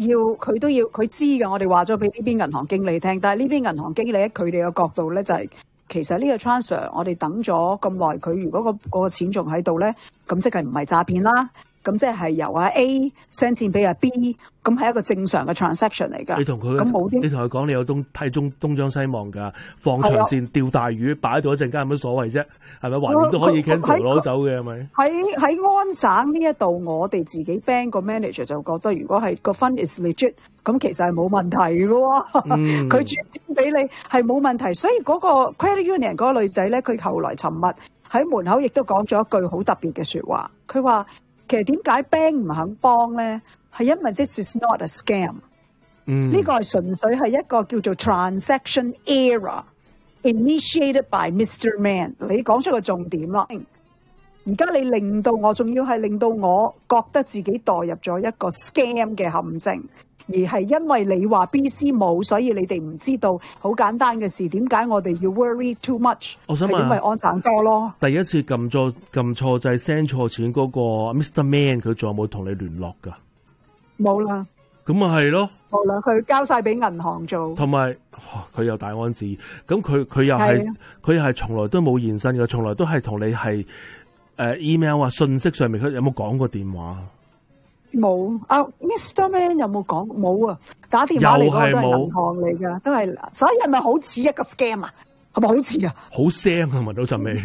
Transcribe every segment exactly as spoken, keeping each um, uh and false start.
要佢都要佢知㗎，我哋話咗俾呢邊銀行經理聽，但係呢邊銀行經理喺佢哋嘅角度咧就係、是。其實呢個 transfer 我哋等咗咁耐，佢如果、個個錢仲喺度咧，咁即係唔係詐騙啦？咁即係由阿 A send 錢俾阿 B， 咁係一個正常嘅 transaction 嚟㗎。 你同佢咁冇啲， 你同佢講你有東睇中東張西望㗎，放長線釣大魚，擺喺度一陣間有乜所謂啫？係咪橫掂都可以 cancel 攞走嘅係咪？喺喺安省呢一度，我哋自己 bank 個 manager 就覺得，如果係個 fund is legit，咁其實係冇問題嘅喎。佢轉錢俾你係冇問題，所以嗰個 credit union 嗰個女仔咧，佢後來尋日喺門口亦都講咗一句好特別嘅説話，佢話。其實點解 bank 唔肯幫咧？係因為 this is not a scam。嗯，呢個係純粹係一個叫做 transaction error initiated by Mister Man。你講出個重點啦。而家你令到我，仲要係令到我覺得自己墮入咗一個 scam 嘅陷阱，而係因為你話 B C 冇，所以你哋唔知道好簡單嘅事。點解我哋要 worry too much？ 我想問， 係因為安省多咯。 第一次撳錯撳錯掣 send 錯錢嗰個 Mister Man， 佢仲有冇同你聯絡㗎？ 冇啦。 咁咪係咯。 冇啦，佢交晒俾銀行做。同埋佢有大安旨意，咁佢佢又係佢又係從來都冇現身嘅，從來都係同你係誒、呃、email 啊信息上面，佢有冇講過電話？ 冇啊 ，Mister Man 有冇講？冇啊，打電話嚟嗰個都係銀行嚟㗎，都係，所以係咪好似一個 scam 啊？係咪好似啊？好腥啊！聞到陣味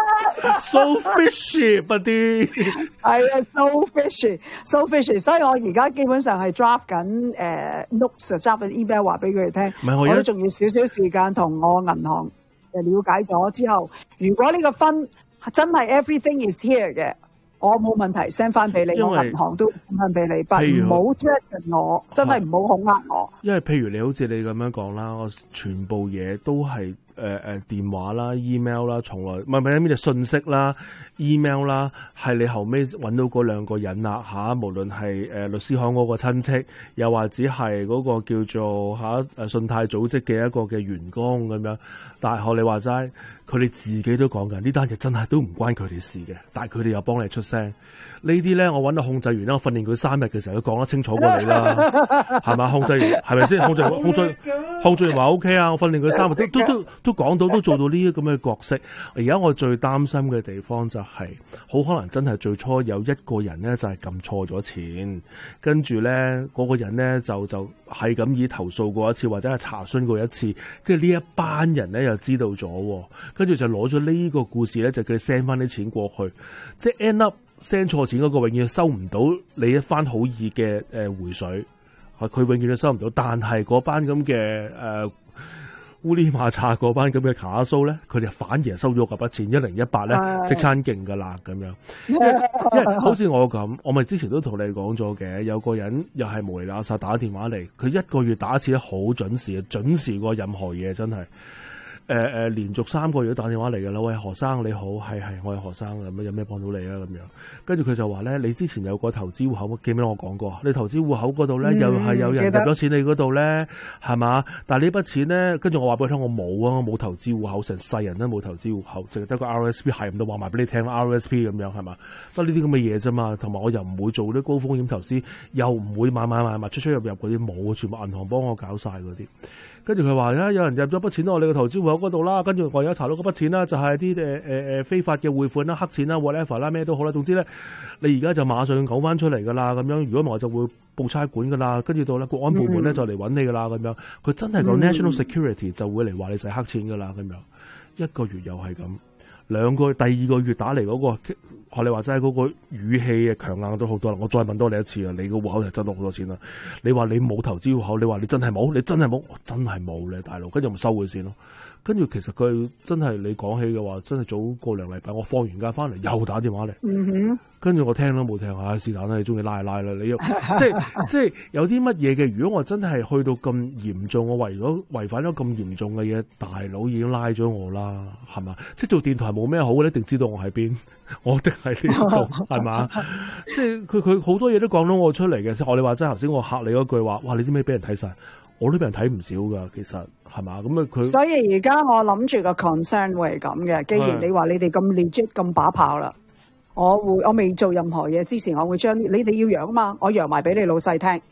，so fishy 不啲，係啊 ，so fishy，so fishy， 所以我而家基本上係 draft 緊誒 notes，draft 緊 email 話俾佢哋聽。我都仲要少少時間同我銀行誒了解咗之後，如果呢個分真係 everything is here 嘅。我冇問題 send 翻俾你，我銀行都 send 翻俾你，但唔好 threaten 我，真係唔好恐嚇我。因為譬如你好似你咁樣講啦，我全部嘢都係誒誒電話啦、email 啦，從來唔係唔係咩信息啦、email 啦，係你後尾揾到嗰兩個人啦嚇、啊，無論係誒律師行嗰個親戚，又或者係嗰個叫做嚇誒信貸組織嘅一個嘅員工咁樣。但係學你話齋。佢哋自己都講緊呢單嘢真係都唔關佢哋事嘅，但係佢哋又幫你出聲。呢啲咧，我揾到控制員啦，我訓練佢三日嘅時候，都講得清楚過你啦，係嘛？控制員係咪先？控制控制控制員話 O K 啊，我訓練佢三日都都都都講到，都做到呢啲咁嘅角色。而家我最擔心嘅地方就係、是，好可能真係最初有一個人咧就係撳錯咗錢，跟住咧嗰個人咧就就係咁以投訴過一次，或者係查詢過一次，跟住呢一班人咧又知道咗。跟住就攞咗呢個故事咧，就叫你 send 翻啲錢過去，即係 end up send 錯錢嗰個永遠收唔到你一番好意嘅誒回水，佢永遠都收唔到。但係嗰班咁嘅誒烏哩馬叉嗰班咁嘅卡蘇咧，佢哋反而收咗嗰筆錢一零一八咧，食餐勁噶啦咁樣。因為，因為好似我咁，我咪之前都同你講咗嘅，有個人又係無厘啦撒打電話嚟，佢一個月打一次咧，好準時，準時過任何嘢，真係。誒、呃、誒、呃，連續三個月都打電話嚟㗎啦，喂，何生你好，係係我係何生咁樣，有咩幫到你啊咁樣？跟住佢就話咧，你之前有個投資戶口，記唔記得我講過？你投資戶口嗰度咧，又係有人入咗錢你嗰度咧，係嘛？但係呢筆錢咧，跟住我話俾佢聽，我冇啊，我冇投資戶口，成世人都冇投資戶口，淨係得個 R S P， 係唔到話埋俾你聽 R S P 咁樣係嘛？得呢啲咁嘅嘢啫嘛，同埋我又唔會做啲高風險投資，又唔會買買買買出出入入嗰啲冇，全部銀行幫我搞晒嗰啲。跟住佢話咧，有人入咗筆錢到我哋個投資戶口嗰度啦，跟住我而家查到嗰筆錢啦，就係啲誒誒誒非法嘅匯款啦、黑錢啦、whatever 啦，咩都好啦。總之咧，你而家就馬上講翻出嚟噶啦，咁樣如果唔係我就會報差館噶啦，跟住到咧國安部門咧就嚟揾你噶啦，咁樣佢真係個 national security 就會嚟話你洗黑錢噶啦，咁樣一個月又係咁。兩個第二個月打嚟嗰、那個，學你話齋嗰個語氣啊強硬咗好多啦。我再問多你一次啊，你個戶口係真到好多錢啦。你話你冇投資戶口，你話你真係冇，你真係冇，我真係冇咧，大佬。跟住咪收佢先咯。跟住其實佢真係你講起嘅話，真係早個兩禮拜，我放完假翻嚟又打電話嚟。嗯哼。跟住我聽都冇聽，唉是但啦，你中意拉就拉啦。你要即係即係有啲乜嘢嘅？如果我真係去到咁嚴重，我為咗違反咗咁嚴重嘅嘢，大佬已經拉咗我啦，係嘛？即係做電台冇咩好，你一定知道我喺邊，我一定喺呢度，係嘛？即係佢佢好多嘢都講到我出嚟嘅。我哋話齋頭先我嚇你嗰句話，哇！你知唔知俾人睇晒？我都俾人睇唔少噶，其實係嘛？咁啊佢。所以而家我諗住個 concern 會係咁嘅。既然你話你哋咁 legit 咁把炮啦。我會我未做任何嘢之前，我會將你哋要揚啊嘛，我揚埋俾你老細聽。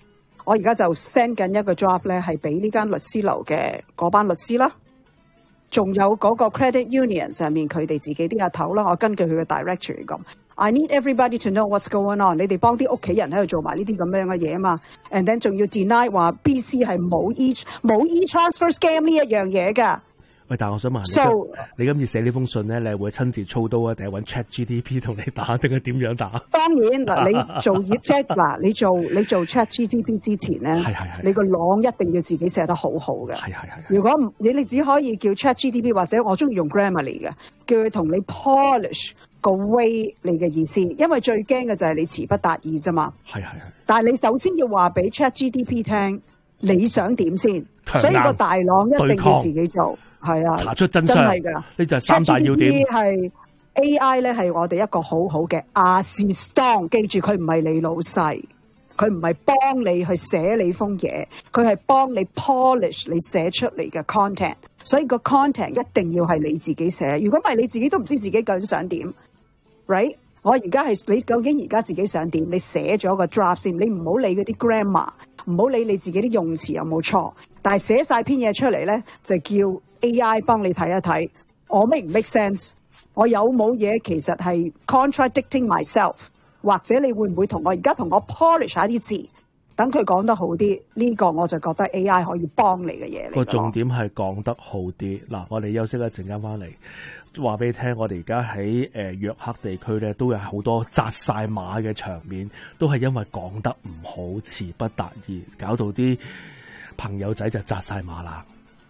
我而家就 send 緊一個 draft 咧，係俾呢間律師樓嘅嗰班律師啦，仲有嗰個 credit union 上面佢哋自己啲阿頭啦。我根據佢嘅 directory 咁 I need everybody to know what's going on。你哋幫啲屋企人喺度做埋呢啲咁樣嘅嘢啊嘛 ，and then 仲要 deny 話 B C 係冇 e 冇 e transfer scam 呢一樣嘢㗎。 喂，但係我想問你， so, 你今次寫呢封信咧，你係會親自操刀啊，定係揾 Chat G T P 同你打，定係點樣打？ 當然嗱，你做 check 嗱，你做你做 Chat G T P 之前咧， 係係係你個朗一定要自己寫得好好嘅。 係係係。 如果唔你你只可以叫 Chat G T P 或者我中意用 Grammarly 嘅，叫佢同你 polish 個 way 你嘅意思，因為最驚嘅就係你詞不達意啫嘛。 係係係。 但係你首先要話俾 Chat G T P 聽你想點先，所以個大朗一定要自己做。係啊，查出真相，真係㗎，呢就係三大要點。係 A I 咧，係我哋一個好好嘅 assistant， 記住佢唔係你老細，佢唔係幫你去寫你封嘢，佢係幫你 polish 你寫出嚟嘅 content。所以個 content 一定要係你自己寫。如果唔係，你自己都唔知自己究竟想點。Right？ 我而家係你究竟而家自己想點？你寫咗個 draft 先，你唔好理嗰啲 grammar， 唔好理你自己啲用詞有冇錯。但係寫晒篇嘢出嚟咧，就叫 A I 幫你睇一睇，我 make 唔 make sense？ 我有冇嘢其實係 contradicting myself？ 或者你會唔會同我而家同我 polish 下啲字，等佢講得好啲？呢、這個我就覺得 A I 可以幫你嘅嘢嚟。個重點係講得好啲。嗱，我哋休息一陣間翻嚟，話俾你聽，我哋而家喺誒約克地區咧，都有好多紮晒馬嘅場面，都係因為講得唔好，詞不達意，搞到啲朋友仔就紮晒馬啦。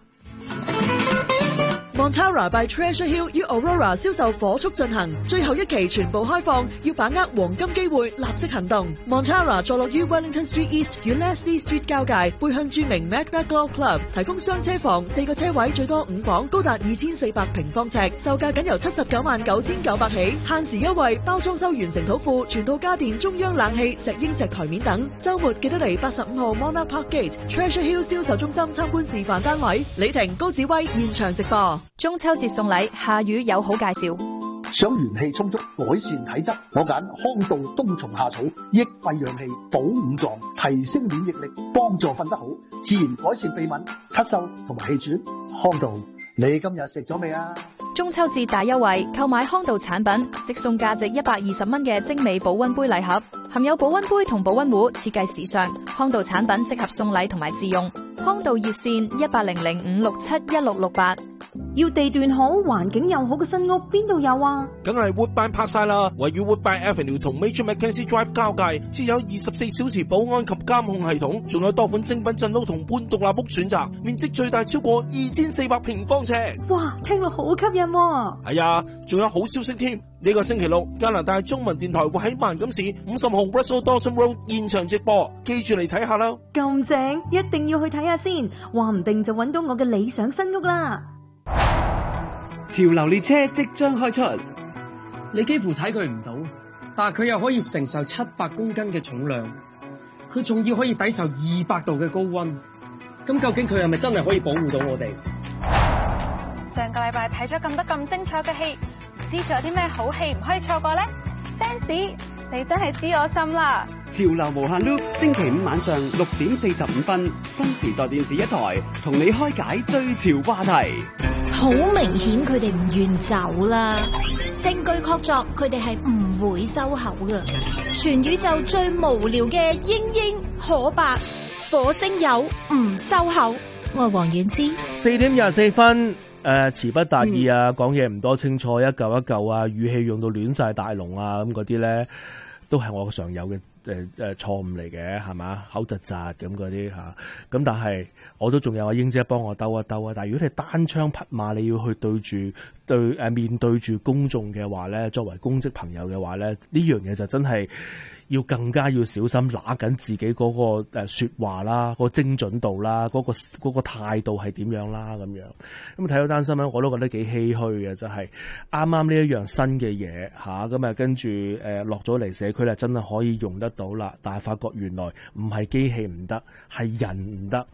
Montara by Treasure Hill 於 Aurora 銷售火速進行，最後一期全部開放，要把握黃金機會，立即行動。Montara 坐落於 Wellington Street East 與 Leslie Street 交界，背向著名 Magna Golf Club， 提供雙車房，四個車位，最多五房，高達二千四百平方尺，售價僅由七十九萬九千九百起，限時優惠，包裝修完成土庫，全套家電、中央冷氣、石英石台面等。週末記得嚟八十五號 Monarch Park Gate Treasure Hill 銷售中心參觀示範單位。李婷、高子威現場直播。 中秋節送禮，夏雨有好介紹。 想元氣充足，改善體質，我揀康道冬蟲夏草，益肺養氣，補五臟，提升免疫力，幫助瞓得好，自然改善鼻敏、咳嗽同埋氣喘。康道，你今日食咗未啊？ 中秋節大優惠，購買康道產品，即送價值一百二十蚊嘅精美保溫杯禮盒，含有保溫杯同保溫壺，設計時尚。康道產品適合送禮同埋自用。康道熱線一八零零五六七一六六八。 要地段好、環境又好嘅新屋，邊度有啊？ 梗係 Woodbine Parkside啦，位於 Woodbine Avenue 同 Major Mackenzie Drive 交界，設有二十四小時保安及監控系統，仲有多款精品鎮屋同半獨立屋選擇，面積最大超過二千四百平方尺。 哇，聽落好吸引喎！ 係啊，仲有好消息添，呢、這個星期六加拿大中文電台會喺萬錦市五十號 Russell Dawson Road 現場直播，記住嚟睇下啦。 咁正，一定要去睇下先，話唔定就揾到我嘅理想新屋啦。 潮流列車即將開出， 你幾乎睇佢唔到，但係佢又可以承受七百公斤嘅重量，佢仲要可以抵受二百度嘅高溫。咁究竟佢係咪真係可以保護到我哋？ 上個禮拜睇咗咁多咁精彩嘅戲，唔知仲有啲咩好戲唔可以錯過呢？ Fans， 你真係知我心啦！ 潮流無限 loop， 星期五晚上六點四十五分，新時代電視一台同你開解最潮話題。 好明顯佢哋唔願走啦，證據確鑿佢哋係唔會收口㗎。全宇宙最無聊嘅英英可白火星友唔收口，我係黃婉之。 四點廿四分，誒詞不達意啊，講嘢唔多清楚，一嚿一嚿啊，語氣用到亂晒大龍啊，咁嗰啲咧都係我常有嘅誒誒錯誤嚟嘅，係嘛，口窒窒咁嗰啲嚇，咁但係我都仲有阿英姐幫我兜一兜啊。但係如果你單槍匹馬，你要去對住對誒面對住公眾嘅話咧，作為公職朋友嘅話咧，呢樣嘢就真係要更加要小心，拿緊自己嗰個誒説話啦，嗰個精準度啦，嗰個嗰個態度係點樣啦咁樣。咁睇到單新聞我都覺得幾唏噓嘅，就係啱啱呢一樣新嘅嘢嚇，咁啊跟住誒落咗嚟社區咧，真係可以用得到啦。但係發覺原來唔係機器唔得，係人唔得。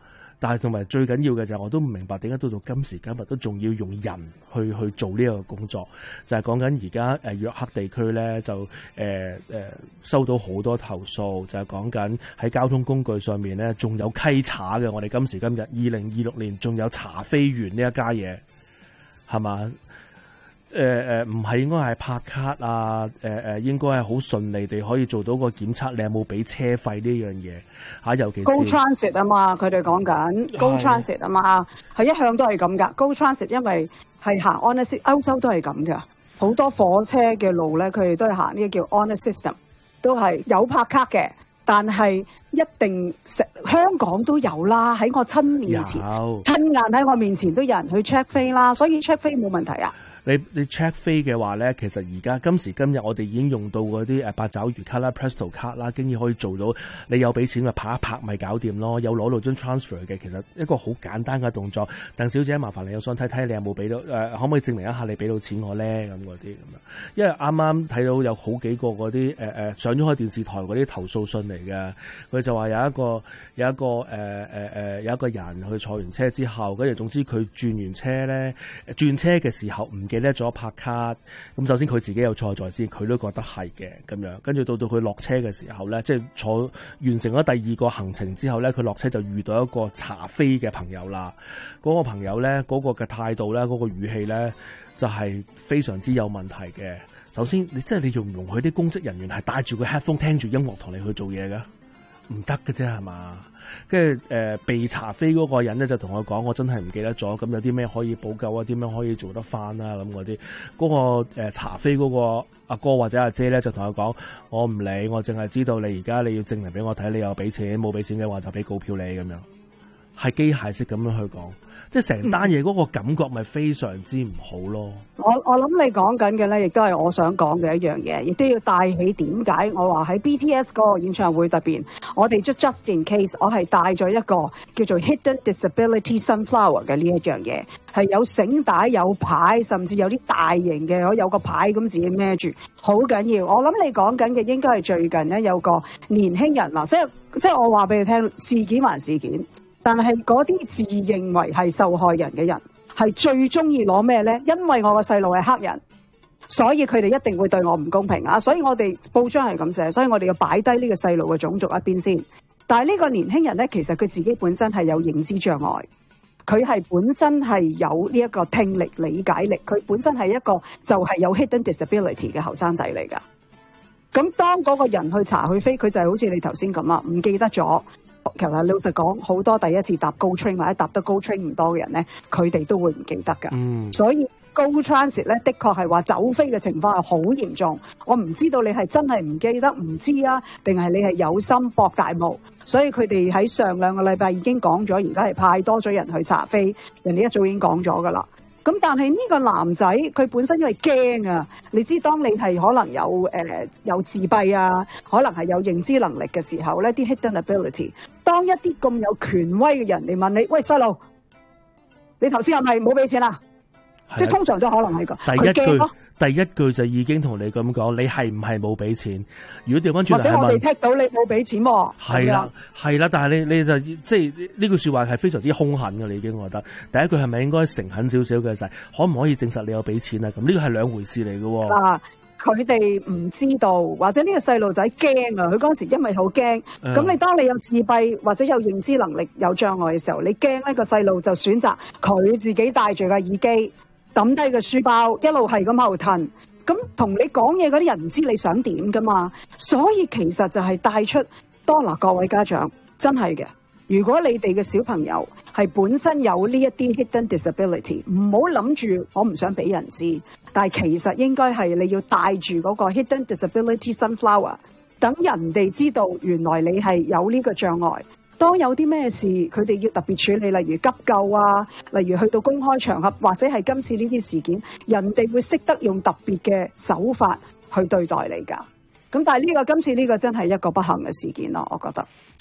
但係同埋最緊要嘅就係我都唔明白點解到到今時今日都仲要用人去去做呢個工作，就係講緊而家誒約克地區咧就誒誒、呃呃、收到好多投訴，就係講緊喺交通工具上面咧仲有稽查嘅。我哋今時今日二零二六年仲有查飛員呢一家嘢，係嘛？誒誒唔係應該係拍卡啊？誒、呃、誒應該係好順利地可以做到個檢測，你有冇俾車費呢樣嘢嚇？尤其是 Go Transit 啊嘛，佢哋講緊 Go Transit 啊嘛，係一向都係咁噶。Go Transit 因為係行 Honor， 歐洲都係咁噶，好多火車嘅路咧，佢哋都係行呢個叫 Honor System， 都係有拍卡嘅，但係一定香港都有啦，喺我親面前親眼喺我面前都有人去 check 飛啦，所以 check 飛冇問題啊。 你你 check 飛嘅話咧，其實而家今時今日我哋已經用到嗰啲誒八爪魚卡啦、Presto 卡啦，經已可以做到你有俾錢咪拍一拍咪搞掂咯。有攞到張 transfer 嘅，其實一個好簡單嘅動作。鄧小姐，麻煩你我想睇睇你有冇俾到誒、呃，可唔可以證明一下你俾到錢我咧？咁嗰啲咁樣，因為啱啱睇到有好幾個嗰啲誒誒上咗開電視台嗰啲投訴信嚟嘅，佢就話有一個有一個誒誒誒有一個人去坐完車之後，跟住總之佢轉完車咧，轉車嘅時候唔記得咗拍卡，咁首先佢自己有錯在先，佢都覺得係嘅咁樣，跟住到到佢落車嘅時候咧，即係坐完成咗第二個行程之後咧，佢落車就遇到一個查飛嘅朋友啦。嗰個朋友咧，嗰個嘅態度咧，嗰個語氣咧，就係非常之有問題嘅。首先，你即係你容唔容許啲公職人員係帶住個 headphone 聽住音樂同你去做嘢嘅？唔得嘅啫，係嘛？跟住誒被查飛嗰個人咧就同我講，我真係唔記得咗，咁有啲咩可以補救啊？點樣可以做得翻啊？咁嗰啲嗰個誒查飛嗰個阿哥或者阿姐咧就同我講，我唔理，我淨係知道你而家你要證明俾我睇，你有俾錢，冇俾錢嘅話就俾告票你咁樣，係機械式咁樣去講。即係成單嘢嗰個感覺咪非常之唔好咯。 我我諗你講緊嘅咧，亦都係我想講嘅一樣嘢，亦都要帶起點解我話喺 B T S 嗰個演唱會特別，我哋 just in case 我係帶咗一個叫做 Hidden Disability Sunflower 嘅呢一樣嘢，係有繩帶有牌，甚至有啲大型嘅，我有個牌咁自己孭住，好緊要。我諗你講緊嘅應該係最近咧有個年輕人嗱，即係即係我話俾你聽，事件還事件。但係嗰啲自認為係受害人嘅人，係最中意攞咩咧？因為我個細路係黑人，所以佢哋一定會對我唔公平啊！所以我哋報章係咁寫，所以我哋要擺低呢個細路嘅種族一邊先。但係呢個年輕人咧，其實佢自己本身係有認知障礙，佢係本身係有呢一個聽力理解力，佢本身係一個就係有 hidden disability 嘅後生仔嚟㗎。咁當嗰個人去查去飛，佢就係好似你頭先咁啊，唔記得咗。其實老實講，好多第一次搭高 train 或者搭得高 train 唔多嘅人咧，佢哋都會唔記得㗎。嗯，所以高 transit 咧，的確係話走飛嘅情況係好嚴重。我唔知道你係真係唔記得唔知啊，定係你係有心博大霧。所以佢哋喺上兩個禮拜已經講咗，而家係派多咗人去查飛，人哋一早已經講咗㗎啦。咁但係呢個男仔佢本身因為驚啊，你知當你係可能有誒、呃、有自閉啊，可能係有認知能力嘅時候咧，啲 hidden ability， 當一啲咁有權威嘅人嚟問你，喂細路，你頭先係咪冇俾錢啊？即係通常都可能係個第一句，第一句就已經同你咁講，你係唔係冇俾錢？如果調翻轉嚟問，或者我哋聽到你冇俾錢喎， 係啦係啦，但係你你就即係呢句說話係非常之兇狠嘅，你已經覺得第一句係咪應該誠懇少少嘅就係可唔可以證實你有俾錢啊？咁呢個係兩回事嚟嘅。 嗱，佢哋唔知道，或者呢個細路仔驚啊！佢嗰陣時因為好驚，咁、嗯、你當你有自閉或者有認知能力有障礙嘅時候，你驚呢個細路就選擇佢自己戴住個耳機。抌低個書包，一路係咁喺度褪，咁同你講嘢嗰啲人唔知你想點噶嘛？所以其實就係帶出，當嗱各位家長真係嘅，如果你哋嘅小朋友係本身有呢一啲 hidden disability， 唔好諗住我唔想俾人知，但係其實應該係你要帶住嗰個 hidden disability sunflower， 等人哋知道原來你係有呢個障礙。當有啲咩事，佢哋要特別處理，例如急救啊，例如去到公開場合，或者係今次呢啲事件，人哋會識得用特別嘅手法去對待你㗎。咁但係呢個今次呢個真係一個不幸嘅事件咯，我覺得。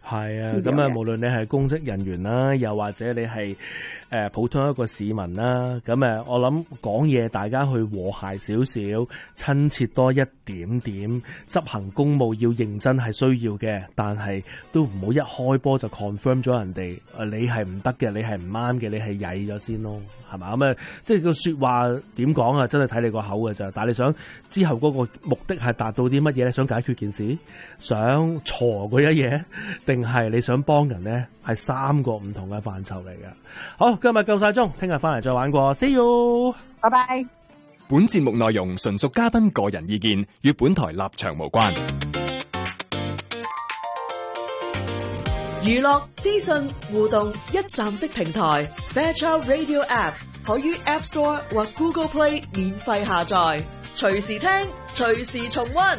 係啊，咁啊，無論你係公職人員啦，又或者你係誒、呃、普通一個市民啦，咁誒，我諗講嘢大家去和諧少少，親切多一點點，執行公務要認真係需要嘅，但係都唔好一開波就 confirm 咗人哋誒你係唔得嘅，你係唔啱嘅，你係曳咗先咯，係嘛？咁啊，即係個說話點講啊，真係睇你個口嘅咋。但係你想之後嗰個目的係達到啲乜嘢咧？想解決件事，想鋤嗰一嘢，定係你想幫人咧？係三個唔同嘅範疇嚟嘅。好，今日夠晒鐘，聽日翻嚟再玩過 ，see you， 拜拜。 本節目內容純屬嘉賓個人意見，與本台立場無關。 娛樂資訊互動一站式平台 Fairchild Radio App 可於 App Store 或 Google Play 免費下載，隨時聽，隨時重溫。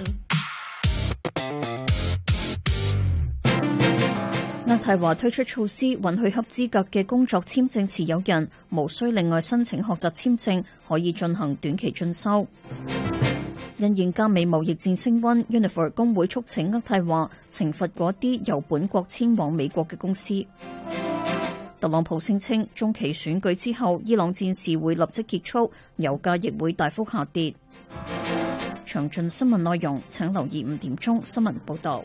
渥太華推出措施，允許合資格嘅工作簽證持有人無需另外申請學習簽證，可以進行短期進修。因應加美貿易戰升溫 ，Unifor 工會促請渥太華懲罰嗰啲由本國遷往美國嘅公司。特朗普聲稱中期選舉之後，伊朗戰事會立即結束，油價亦會大幅下跌。詳盡新聞內容請留意五點鐘新聞報導。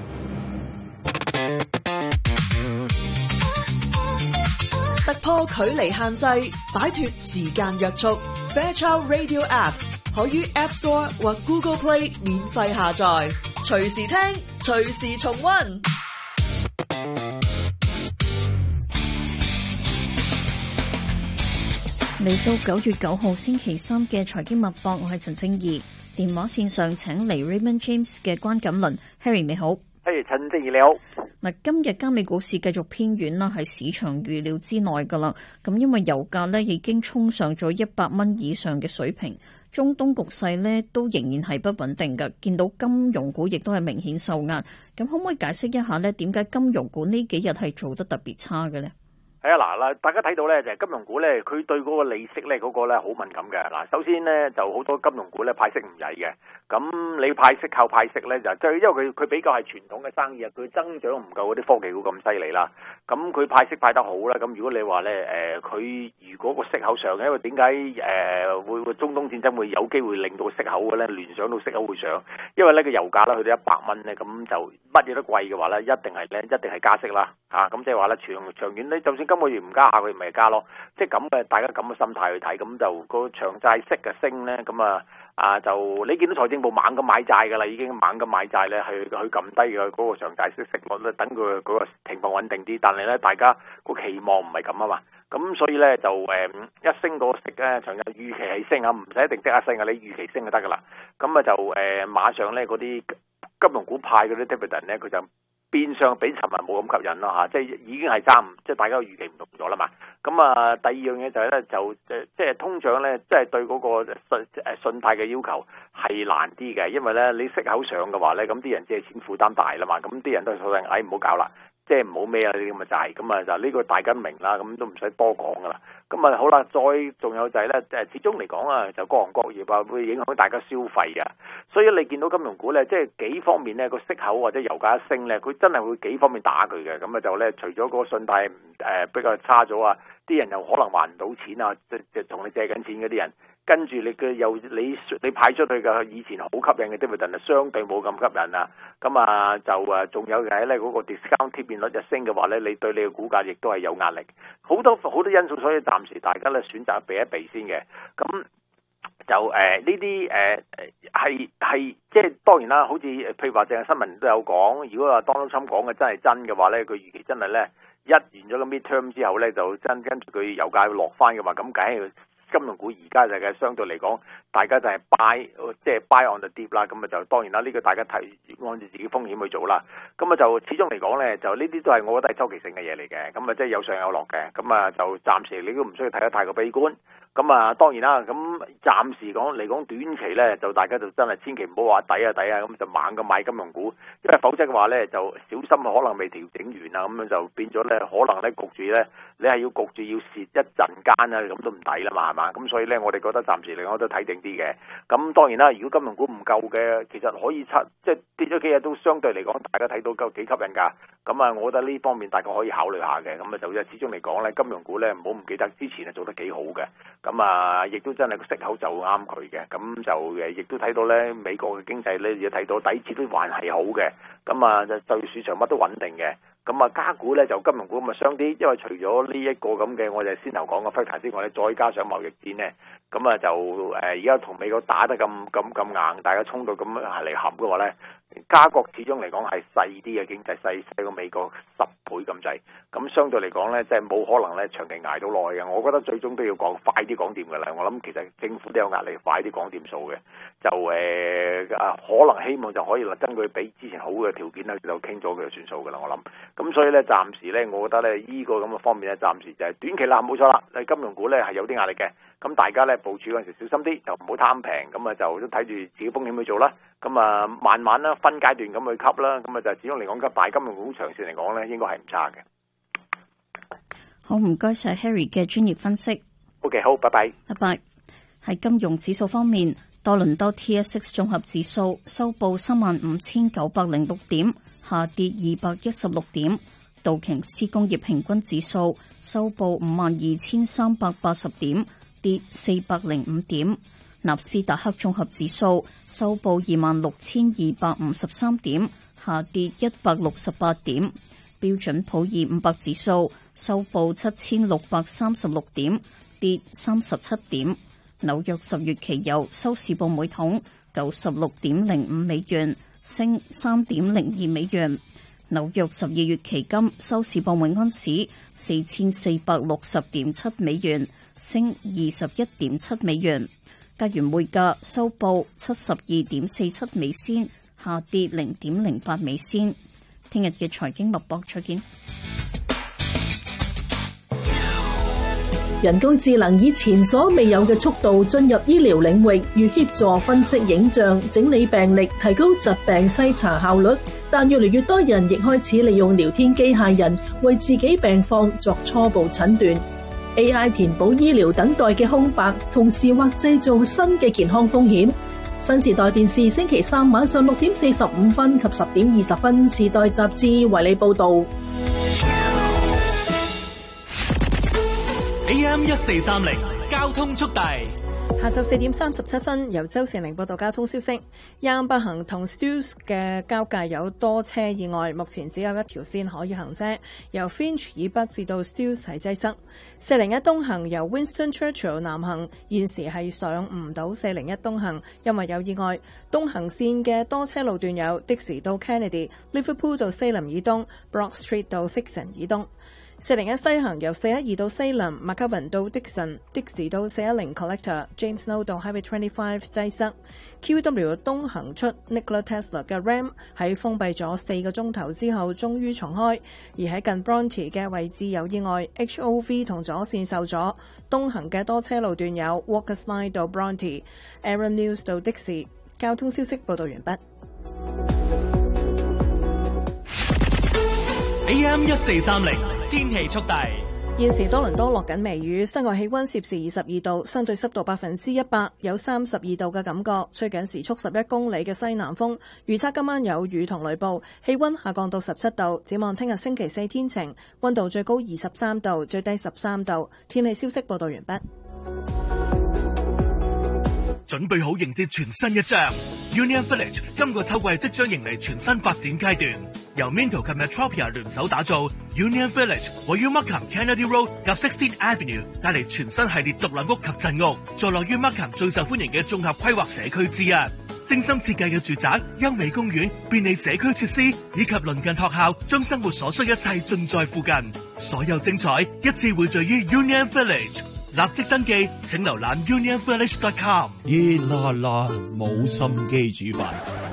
突破距離限制，擺脫時間約束。Fairchild Radio App 可於 App Store 或 Google Play 免費下載，隨時聽，隨時重溫。 嚟到九月九號星期三嘅財經脈搏，我係陳正儀。電話線上請嚟 Raymond James 嘅關錦麟 ，Harry 你好。 係陳正儀你好。 嗱，今日加美股市繼續偏軟啦，係市場預料之內噶啦。咁因為油價呢已經衝上咗一百蚊以上嘅水平，中東局勢呢都仍然係不穩定嘅。見到金融股亦都係明顯受壓。咁可唔可以解釋一下呢？點解金融股呢幾日係做得特別差嘅呢？ 係啊，嗱嗱，大家睇到咧就係金融股咧，佢對嗰個利息咧嗰個咧好敏感嘅。嗱，首先咧就好多金融股咧派息唔曳嘅，咁你派息靠派息咧就即係因為佢佢比較係傳統嘅生意啊，佢增長唔夠嗰啲科技股咁犀利啦。咁佢派息派得好啦，咁如果你話咧誒，佢如果個息口上，因為點解誒會個中東戰爭會有機會令到息口嘅咧聯想到息口會上？因為呢個油價咧去到一百蚊咧，咁就乜嘢都貴嘅話咧，一定係咧一定係加息啦嚇。咁即係話咧長長遠咧，就算今個月唔加，下個月咪加咯，即係咁嘅，大家咁嘅心態去睇，咁就個長債息嘅升咧，咁啊啊就你見到財政部猛咁買債㗎啦，已經猛咁買債咧，去去撳低嘅嗰個長債息息率咧，等佢嗰個情況穩定啲。但係咧，大家個期望唔係咁啊嘛，咁所以咧就誒一升個息咧，長債預期係升啊，唔使一定即刻升啊，你預期升就得㗎啦。咁啊就誒馬上咧嗰啲金融股派嗰啲 dividend 咧，佢就變相比尋日冇咁吸引啦嚇，即係已經係爭，即係大家預期唔同咗啦嘛。咁啊，第二樣嘢就係咧，就誒即係通脹咧，即係對嗰個信誒信貸嘅要求係難啲嘅，因為咧你息口上嘅話咧，咁啲人借錢負擔大啦嘛，咁啲人都係所謂，哎唔好搞啦，即係唔好孭啊呢啲咁嘅債，咁啊就呢個大家明啦，咁都唔使多講噶啦。咁啊好啦，再仲有就係咧，誒始終嚟講啊，就各行各業啊，會影響大家消費啊。所以你見到金融股咧，即係幾方面咧個息口或者油價一升咧，佢真係會幾方面打佢嘅。咁啊就咧，除咗個信貸誒、呃、比較差咗啊，啲人又可能還唔到錢啊，即即同你借緊錢嗰啲人，跟住你嘅又你你派出去嘅以前好吸引嘅 dividend 相對冇咁吸引啊。咁啊就啊仲有嘅係咧嗰個 discount 貼現率一升嘅話咧，你對你嘅股價亦都係有壓力。好多好多因素，所以暫時大家咧選擇避一避先嘅。咁就誒呢啲誒係係即係當然啦，好似譬如話淨係新聞都有講，如果話 Donald Trump 講嘅真係真嘅話咧，佢預期真係咧一完咗個 midterm 之後咧，就真跟住佢油價落翻嘅話，咁梗係金融股而家就係相對嚟講，大家就係 buy 即係 buy on the dip 啦。咁啊就當然啦，呢個大家睇按照自己風險去做啦。咁啊就始終嚟講咧，就呢啲都係我覺得係周期性嘅嘢嚟嘅。咁啊即係有上有落嘅。咁啊就暫時你都唔需要睇得太過悲觀。 咁啊，當然啦，咁暫時講嚟講短期咧，就大家就真係千祈唔好話抵啊抵啊，咁就猛咁買金融股，因為否則嘅話咧就小心可能未調整完啊，咁樣就變咗咧可能咧焗住咧，你係要焗住要蝕一陣間啊，咁都唔抵啦嘛，係嘛？咁所以咧，我哋覺得暫時嚟講都睇定啲嘅。咁當然啦，如果金融股唔夠嘅，其實可以出即係跌咗幾日都相對嚟講，大家睇到夠幾吸引㗎。咁啊，我覺得呢方面大家可以考慮下嘅。咁啊，就始終嚟講咧，金融股咧唔好唔記得之前係做得幾好嘅。咁啊，亦都真係個息口就啱佢嘅。咁就誒，亦都睇到咧美國嘅經濟咧，亦都睇到底子都還係好嘅。咁啊，就就業市場乜都穩定嘅。咁啊，加股咧就金融股咁啊傷啲，因為除咗呢一個咁嘅我哋先頭講嘅 factor 之外咧，再加上貿易戰咧，咁啊就誒而家同美國打得咁咁咁硬，大家衝到咁嚟合嘅話咧，加國始終嚟講係細啲嘅經濟，細細過美國十倍咁滯，咁相對嚟講咧，即係冇可能咧長期捱到耐嘅。我覺得最終都要講快啲講掂㗎啦。我諗其實政府都有壓力，快啲講掂數嘅。就誒啊、呃，可能希望就可以啦，根據比之前好嘅條件咧，就傾咗佢就算數㗎啦。我諗，咁所以咧暫時咧，我覺得咧依、這個咁嘅方面咧，暫時就係短期啦，冇錯啦。你金融股咧係有啲壓力嘅，咁大家咧部署嗰陣時小心啲，就唔好貪平，咁啊就都睇住自己風險去做啦。咁啊慢慢啦，分階段咁去吸啦。咁啊就始終嚟講，嘅大金融股長線嚟講咧，應該係唔差嘅。 好，唔該晒 Harry 嘅專業分析。 OK， 好，拜拜。 拜拜。喺金融指數方面，多倫多 T S X 綜合指數收報三萬五千九百零六點，下跌二百一十六點。道瓊斯工業平均指數收報五萬二千三百八十點，跌四百零五點。納斯達克綜合指數收報二萬六千二百五十三點，下跌一百六十八點。標準普爾五百指數收報七千六百三十六點，跌三十七點。紐約十月期油收市報每桶九十六點零五美元，升三點零二美元。紐約十二月期金收市報每安士四千四百六十點七美元，升二十一點七美元。加元匯價收報七十二點四七美仙，下跌零點零八美仙。聽日嘅財經脈搏再見。 人工智能以前所未有嘅速度進入醫療領域，與協助分析影像、整理病歷，提高疾病篩查效率。但越嚟越多人亦開始利用聊天機械人為自己病況作初步診斷。A I 填補醫療等待嘅空白，同時或製造新嘅健康風險。新時代電視星期三晚上六點四十五分及十點二十分，時代雜誌為你報道。 A M 一四三零交通速遞， 下晝四點三十七分，由周善玲報道交通消息。亞北行同 Steeles 嘅交界有多車意外，目前只有一條線可以行車，由 Finch 以北至到 Steeles 係擠塞。四零一東行由 Winston Churchill 南行，現時係上唔到四零一東行，因為有意外。東行線嘅多車路段有的士到 Kennedy、Liverpool 到西林以東、Broad Street 到 Dixon 以東。四零一西行由四一二到西林、麥卡雲到 Dixon、的士到四一零 Collector、James Know 到 Highway 二十五擠塞。Q W 東行出 Nikola Tesla 嘅 Ram 喺封閉咗四個鐘頭之後終於重開，而喺近 Bronte 嘅位置有意外 ，H O V 同左線受阻。東行嘅多車路段有 Walker's Line 到 Bronte、Aaron News 到的士。交通消息報道完畢。 A M 一四三零天氣速遞， 現時多倫多落緊微雨，室外氣溫攝氏二十二度，相對濕度百分之一百，有三十二度嘅感覺，吹緊時速十一公里嘅西南風。預測今晚有雨同雷暴，氣溫下降到十七度。展望聽日星期四天晴，溫度最高二十三度，最低十三度。天氣消息報道完畢。 準備好迎接全新一章 Union Village 今個秋季即將迎嚟全新發展階段，由 Minto 及 Metropia 聯手打造 Union Village 位於 Markham Kennedy Road 及 sixteenth Avenue， 帶嚟全新系列獨立屋及鎮屋，坐落於 Markham 最受歡迎嘅綜合規劃社區之一。精心設計嘅住宅、優美公園、便利社區設施以及鄰近學校，將生活所需一切盡在附近。所有精彩一次匯聚於 Union Village。立即登記，請瀏覽 union village dot com。 熱辣辣，冇心機煮飯，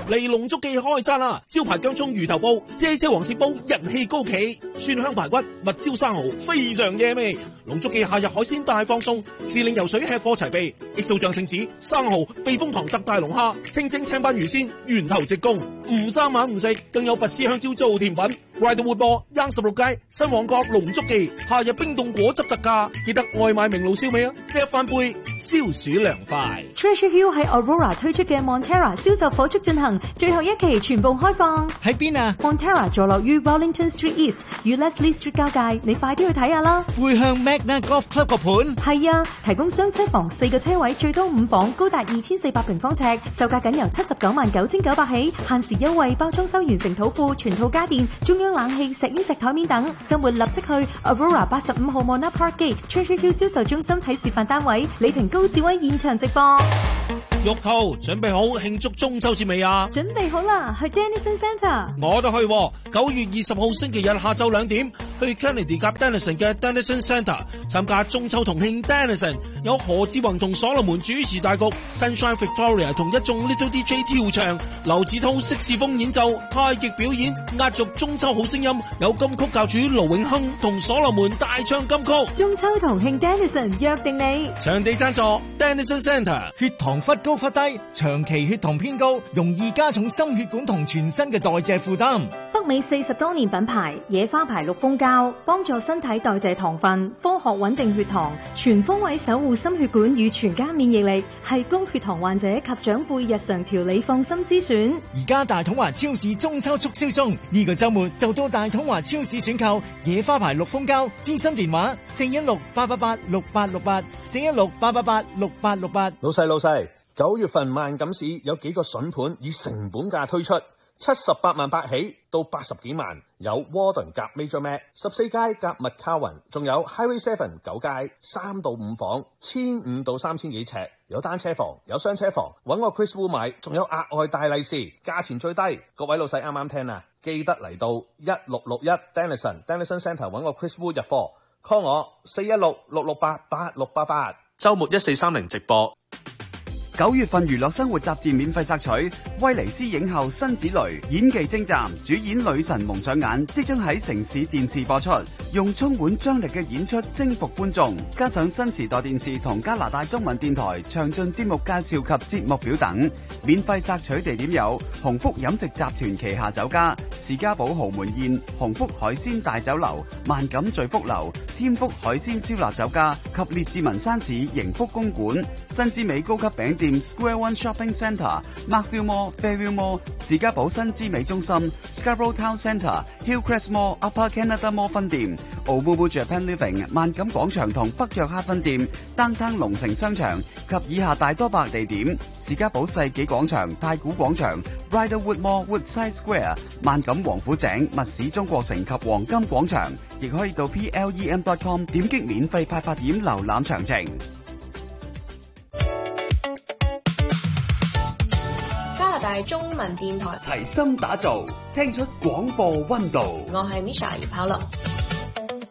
嚟龍足記開餐啦！招牌薑蔥魚頭煲、姐姐黃鱔煲人氣高企，蒜香排骨、蜜椒生蠔非常惹味。龍足記夏日海鮮大放送，時令游水吃貨齊備，X O醬聖子、生蠔、避風塘特大龍蝦、清蒸青斑魚鮮，源頭直供，唔三晚唔食，更有拔絲香蕉做甜品。來到活播央十六街新旺角龍足記，夏日冰凍果汁特價，記得外賣明路燒味啊！一翻杯消暑涼快。 Treasure Hill 喺 Aurora 推出嘅 Montera 銷售火速進行，最後一期全部開放。 喺邊啊 ？Montera 坐落於 Wellington Street East 與 Leslie Street 交界，你快啲去睇下啦！ 背向 Magna Golf Club 個盤。 係啊，提供雙車房四個車位，最多五房，高達二千四百平方尺，售價僅由七十九萬九千九百起，限時優惠，包裝修完成土庫，全套家電，中央冷氣、石英石台面等。周末立即去 Aurora 八十五號 Mona Park Gate Treasure Hill 銷售中心睇示範單位，李婷高志威現場直播。 玉兔準備好慶祝中秋節未啊？ 準備好啦，去 Dennison Centre。 我都去，九月二十號星期日下晝兩點去 Kennedy 夾 Dennison 嘅 Dennison Centre 參加中秋同慶 Dennison， 有何志宏同所羅門主持大局 ，Sunshine Victoria 同一眾 Little D J 跳場，劉子韜色士風演奏，太極表演，壓軸中秋好聲音，有金曲教主盧永亨同所羅門大唱金曲。 中秋同慶 Dennison 約定你， 場地贊助 Dennison Centre。 血糖忽高忽低，長期血糖偏高，容易加重心血管同全身嘅代謝負擔。 北美四十多年品牌野花牌綠蜂膠，幫助身體代謝糖分，科學穩定血糖，全方位守護心血管與全家免疫力，係高血糖患者及長輩日常調理放心之選。 而家大統華超市中秋促銷中，呢、這個周末就到大統華超市選購野花牌綠蜂膠，諮詢電話四一六八八八六八六八四一六八八八六八六八。 老細老細，九月份萬錦市有幾個筍盤以成本價推出。七十八萬八起到八十幾萬，有 Warden 夾 Major Mac 十四街夾麥卡雲，仲有 Highway Seven 九街三到五房，千五到三千幾尺，有單車房，有雙車房，揾我 Chris Wu 買，仲有額外大利是，價錢最低。各位老細啱啱聽啊，記得嚟到一六六一 Dennison Dennison Centre 揾我 Chris Wu 入貨 ，call 我四一六六六八八六八八。週末一四三零直播。 九月份娛樂生活雜誌免費索取，威尼斯影后辛芷蕾演技精湛，主演女神蒙上眼，即將喺城市電視播出，用充滿張力嘅演出征服觀眾，加上新時代電視同加拿大中文電台詳盡節目介紹及節目表等。免費索取地點有鴻福飲食集團旗下酒家、士嘉堡豪門宴、鴻福海鮮大酒樓、萬錦聚福樓、天福海鮮燒臘酒家及列治文山市盈福公館、新之美高級餅店 Square One Shopping Centre、Markville Mall、Fairview Mall、士嘉堡新之美中心、Scarborough Town Centre、Hillcrest Mall、Upper Canada Mall 分店、Omumu Japan Living 萬錦廣場同北約克分店、Downtown 龍城商場及以下大多百地點，士嘉堡世紀廣場、太古廣場、Bridlewood Mall Woodside Square、萬錦王府井、密市中國城及黃金廣場，亦可以到 P L E M dot com 點擊免費派發點瀏覽詳情。 加拿大中文電台齊心打造，聽出廣播溫度。 我係 Misha 葉巧樂。